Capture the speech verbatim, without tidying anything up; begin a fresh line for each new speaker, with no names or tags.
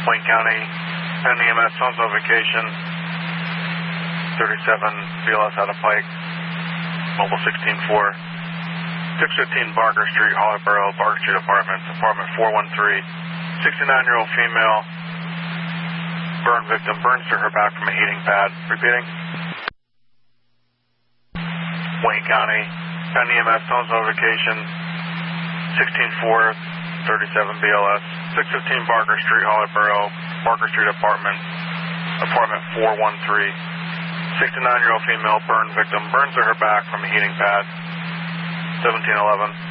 Wayne County, N E M S, phone's on vacation. thirty-seven B L S out of Pike, mobile sixteen four. six fifteen Barker Street, Hollyboro, Barker Street Apartments, apartment four one three. sixty-nine-year-old female, burn victim, burns to her back from a heating pad. Repeating. Wayne County, N E M S, phone's on vacation. sixteen four, thirty-seven B L S, six fifteen Barker Street, Hollyboro, Barker Street Apartments, apartment four one three. sixty-nine-year-old female, burn victim, burns to her back from a heating pad. seventeen eleven.